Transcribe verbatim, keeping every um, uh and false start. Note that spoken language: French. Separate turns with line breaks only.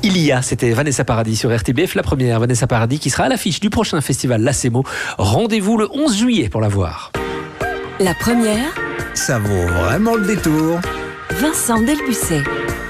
Il y a, c'était Vanessa Paradis sur R T B F, la première Vanessa Paradis qui sera à l'affiche du prochain festival Lacemo. Rendez-vous le onze juillet pour la voir.
La première,
Ça vaut vraiment le détour.
Vincent Delbucet.